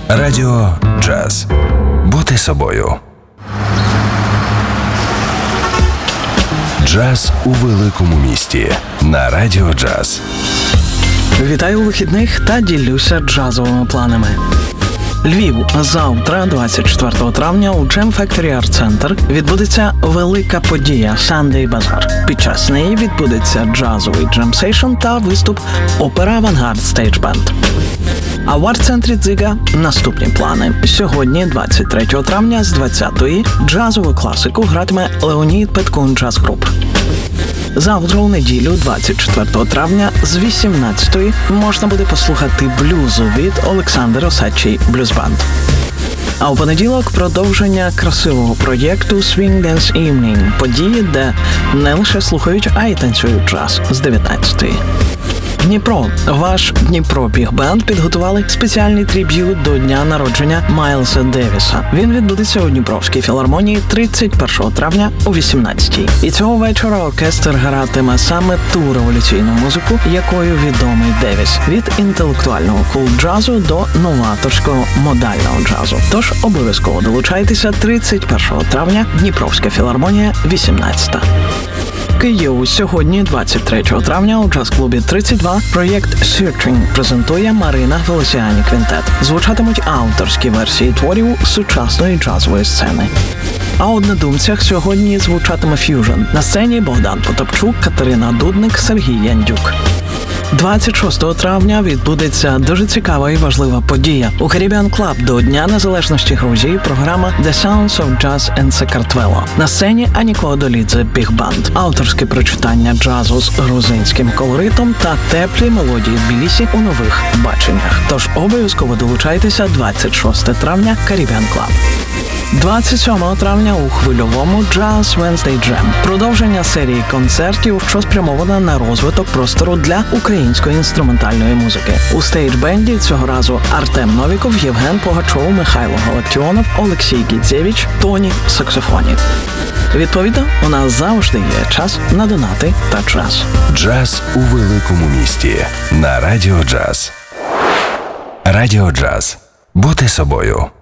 Радіо Джаз. Бути собою. Джаз у великому місті. На Радіо Джаз. Вітаю у вихідних та ділюся джазовими планами. Львів. Завтра, 24 травня, у Jam Factory Art Center відбудеться велика подія Sunday Bazaar. Під час неї відбудеться джазовий джем-сейшн та виступ опера «Авангард Stage Band». А в арт-центрі Дзига наступні плани. Сьогодні, 23 травня, з 20-ї джазову класику гратиме Леонід Петкун Джаз Груп. Завтра, у неділю, 24 травня, з 18-ї можна буде послухати блюзу від Олександр Осадчий Blues Band. А у понеділок продовження красивого проєкту Swing Dance Evening, події, де не лише слухають, а й танцюють джаз з 19-ї. Дніпро. Ваш Дніпро Біг-бенд підготували спеціальний триб'ют до дня народження Майлса Девіса. Він відбудеться у Дніпровській філармонії 31 травня о 18-й. І цього вечора оркестр гратиме саме ту революційну музику, якою відомий Девіс. Від інтелектуального кул-джазу до новаторського модального джазу. Тож обов'язково долучайтеся 31 травня, Дніпровська філармонія, 18-та. Київ. Сьогодні, 23 травня, у джаз-клубі 32 проєкт Searching презентує Марина Велосіані Квінтет. Звучатимуть авторські версії творів сучасної джазової сцени. А у однодумцях сьогодні звучатиме ф'южн. На сцені Богдан Потапчук, Катерина Дудник, Сергій Яндюк. 26 травня відбудеться дуже цікава і важлива подія. У Caribbean Club до Дня Незалежності Грузії програма The Sounds of Jazz and Sakartvelo. На сцені Аніко Одолідзе Біг-банд. Авторське прочитання джазу з грузинським колоритом та теплі мелодії Тбілісі у нових баченнях. Тож обов'язково долучайтеся 26 травня Caribbean Club. 27 травня у хвильовому Jazz Wednesday Jam. Продовження серії концертів, що спрямована на розвиток простору для української інструментальної музики. У стейдж-бенді цього разу Артем Новіков, Євген Погачов, Михайло Галактіонов, Олексій Гідзєвіч, Тоні Саксофоні. Відповідно, у нас завжди є час на донати та джаз. Джаз у великому місті. На Радіо Джаз. Радіо Джаз. Бути собою.